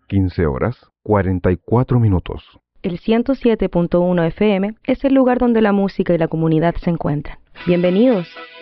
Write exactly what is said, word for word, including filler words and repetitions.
quince horas, cuarenta y cuatro minutos. El ciento siete punto uno F M es el lugar donde la música y la comunidad se encuentran. Bienvenidos.